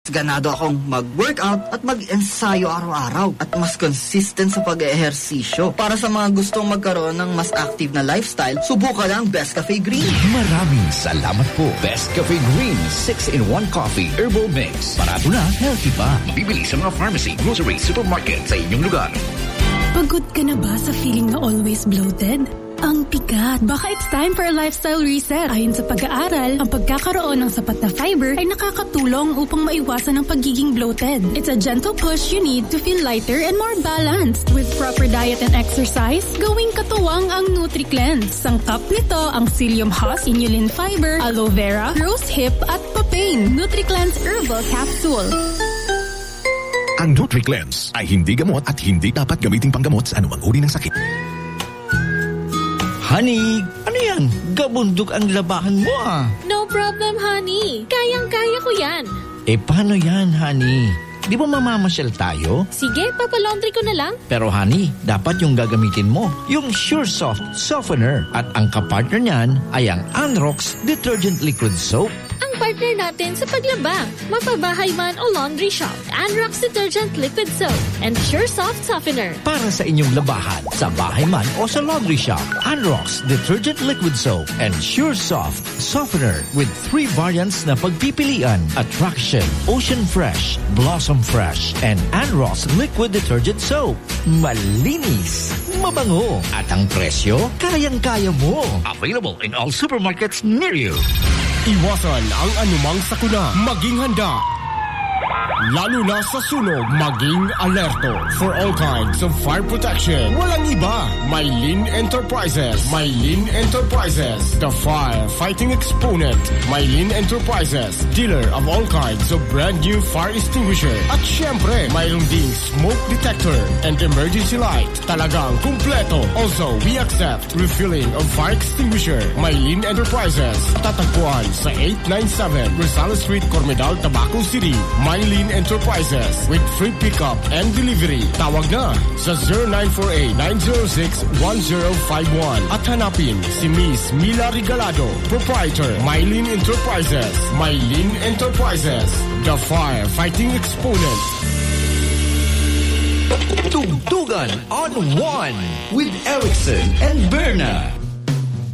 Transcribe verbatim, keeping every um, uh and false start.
Ganado akong mag-workout at mag-ensayo araw-araw at mas consistent sa pag-ehersisyo. Para sa mga gustong magkaroon ng mas active na lifestyle, subukan ang Best Cafe Green. Maraming salamat po. Best Cafe Green six in one Coffee Herbal Mix. Parado na, healthy pa. Mabibili sa mga pharmacy, grocery, supermarket sa inyong lugar. Pagod ka na ba sa feeling na always bloated? Ang bigat. Baka it's time for a lifestyle reset. Ayon sa pag-aaral, ang pagkakaroon ng sapat na fiber ay nakakatulong upang maiwasan ang pagiging bloated. It's a gentle push you need to feel lighter and more balanced. With proper diet and exercise, gawing katuwang ang NutriCleanse. Ang top nito ang psyllium husk, inulin fiber, aloe vera, rose hip at papain. NutriCleanse Herbal Capsule. Ang NutriCleanse ay hindi gamot at hindi dapat gamitin panggamot sa anumang uri ng sakit. Honey, ano yan? Gabundok ang labahan mo ah. No problem, honey. Kayang-kaya ko yan. Eh, paano yan, honey? Di ba mamamasyal tayo? Sige, papalaundry ko na lang. Pero honey, dapat yung gagamitin mo, yung Sure Soft Softener. At ang kapartner niyan ay ang Anrox Detergent Liquid Soap. Ang partner natin sa paglaba, mapabahay man o laundry shop, Anrox Detergent Liquid Soap and Sure Soft Softener. Para sa inyong labahan, sa bahay man o sa laundry shop, Anrox Detergent Liquid Soap and Sure Soft Softener with three variants na pagpipilian: Attraction, Ocean Fresh, Blossom Fresh, and Anrox Liquid Detergent Soap. Malinis, mabango, at ang presyo, kayang-kaya mo. Available in all supermarkets near you. Iwasan ang anumang sakuna. Maging handa. Lalo na sa sunog, maging alerto. For all kinds of fire protection, walang iba. Mylene Enterprises. Mylene Enterprises, the fire-fighting exponent. Mylene Enterprises, dealer of all kinds of brand new fire extinguisher. At syempre, mayroon ding smoke detector and emergency light. Talagang kumpleto. Also, we accept refilling of fire extinguisher. Mylene Enterprises, tatagpuan sa eight ninety-seven Rosales Street, Cormedal, Tabaco City. Mylene Enterprises with free pickup and delivery. Tawag na sa zero nine four eight, nine zero six, one zero five one at hanapin si Miss Mila Regalado, proprietor, Mylene Enterprises. Mylene Enterprises, the fire-fighting exponent. Tugtugan on one with Erickson and Berna.